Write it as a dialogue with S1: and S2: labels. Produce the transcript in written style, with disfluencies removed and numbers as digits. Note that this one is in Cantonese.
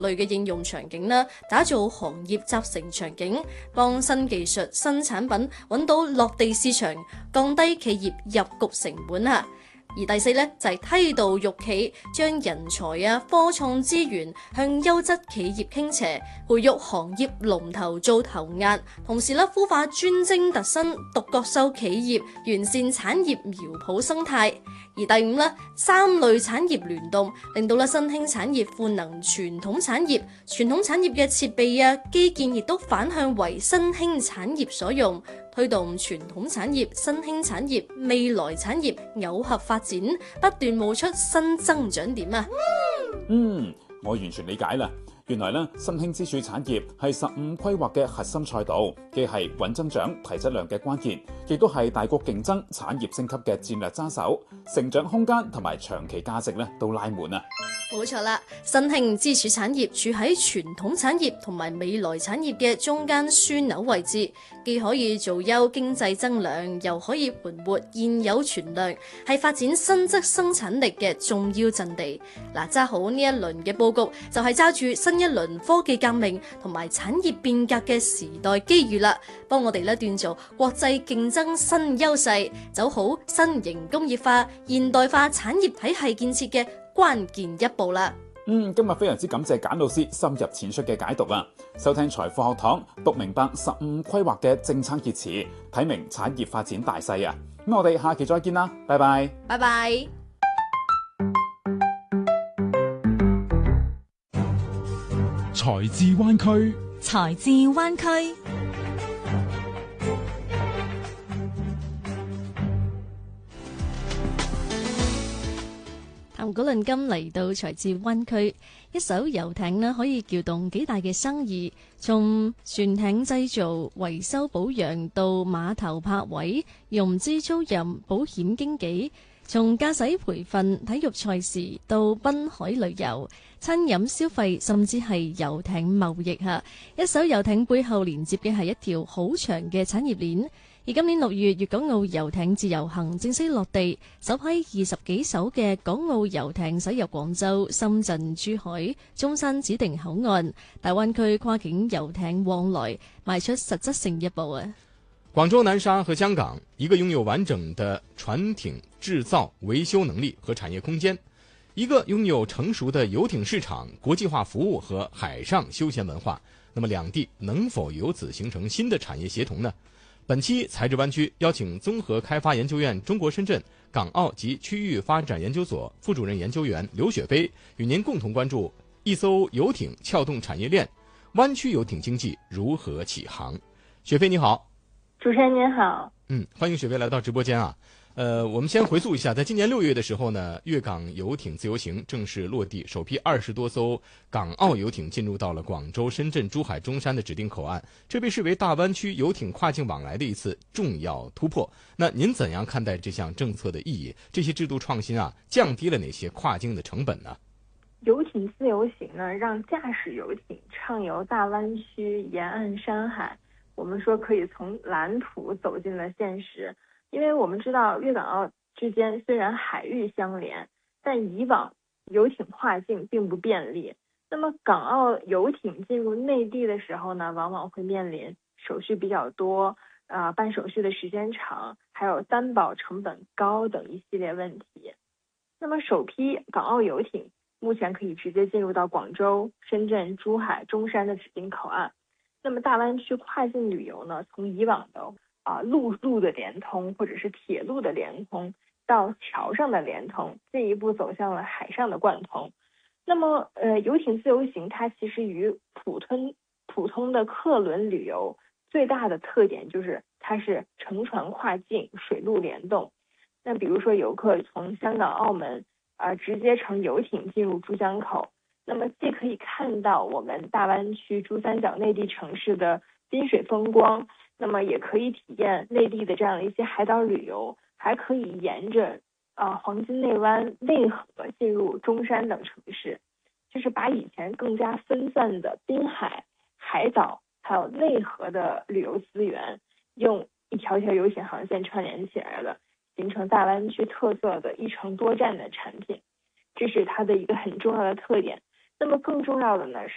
S1: 類嘅應用場景啦，打造行業集成場景，幫新技術、新產品揾到落地市場，降低企業入局成本啊。而第四呢，就係梯度育企，將人才科創資源向優質企業傾斜，培育行業龍頭做頭雁，同時孵化專精特新、獨角獸企業，完善產業苗圃生態。而第五呢，三類產業聯動，令到新興產業賦能傳統產業，傳統產業嘅設備基建亦都反向為新興產業所用，推動傳統產業、新興產業、未來產業耦合發展，不斷冒出新增長點啊！
S2: 我完全理解啦。原來咧，新興支柱產業係15規劃嘅核心賽道，既係穩增長、提質量嘅關鍵，亦都係大國競爭、產業升級嘅戰略揸手，成長空間同埋長期價值咧都拉滿啊！
S1: 冇錯啦，新興支柱產業處喺傳統產業同埋未來產業嘅中間樞紐位置，既可以做優經濟增量，又可以盤活現有存量，係發展新質生產力嘅重要陣地。揸好呢一輪嘅佈局，就係揸住新一輪科技革命同埋產業變革嘅時代機遇啦，幫我哋鍛造國際競爭新優勢，走好新型工業化、現代化產業體系建設嘅關鍵一步啦。
S2: 今日非常之感謝簡老師深入淺出嘅解讀啊！收聽財富學堂，讀明白15規劃嘅政策熱詞，睇明產業發展大勢啊！咁我哋下期再見啦，拜拜。
S1: 拜拜。
S3: 財智灣區，
S4: 財智灣區。
S1: 談古論今嚟到財智灣區，一艘遊艇可以撬動幾大嘅生意，從船艇製造、維修保養到碼頭泊位、融資租賃、保險經紀，從駕駛培訓、體育賽事到濱海旅遊、餐飲消費，甚至係遊艇貿易嚇。一艘遊艇背後連接嘅係一條好長嘅產業鏈。而今年6月，粵港澳遊艇自由行正式落地，首批20幾艘嘅港澳遊艇駛入廣州、深圳、珠海、中山指定口岸，大灣區跨境遊艇往來邁出實質性一步啊！
S5: 廣州南沙和香港，一個擁有完整的船艇製造、維修能力和產業空間，一個擁有成熟的遊艇市場、國際化服務和海上休閒文化。那麼兩地能否由此形成新的產業協同呢？本期財智灣區邀請綜合開發研究院中國深圳、港澳及區域發展研究所副主任研究員劉雪飛，與您共同關注一艘遊艇撬動產業鏈，灣區遊艇經濟如何起航。雪飛你好。
S6: 主持人您好。
S5: 歡迎雪飛來到直播間啊。我們先回溯一下，在今年6月的時候呢，粵港遊艇自由行正式落地，首批20多艘港澳遊艇進入到了廣州、深圳、珠海、中山的指定口岸，這被視為大灣區遊艇跨境往來的一次重要突破。那您怎樣看待這項政策的意義？這些制度創新降低了哪些跨境的成本呢？
S6: 遊艇自由行呢，讓駕駛遊艇暢遊大灣區沿岸山海，我們說可以從藍圖走進了現實。因為我們知道粵港澳之間雖然海域相連，但以往遊艇跨境並不便利。那麼港澳遊艇進入內地的時候呢，往往會面臨手續比較多，辦手續的時間長，還有擔保成本高等一系列問題。那麼首批港澳遊艇目前可以直接進入到廣州、深圳、珠海、中山的指定口岸。那麼大灣區跨境旅遊呢，從以往的陸路的連通或者是鐵路的連通到橋上的連通，進一步走向了海上的貫通。那麼遊艇自由行它其實與普通的客輪旅遊最大的特點就是它是乘船跨境，水陸聯動。那比如說遊客從香港、澳門直接乘遊艇進入珠江口，那麼既可以看到我們大灣區珠三角內地城市的濱水風光，那麼也可以體驗內地的這樣的一些海島旅遊，還可以沿着黃金內灣內河進入中山等城市，就是把以前更加分散的濱海、海島還有內河的旅遊資源，用一條條遊艇航線串聯起來了，形成大灣區特色的一程多站的產品，這是它的一個很重要的特點。那麼更重要的呢是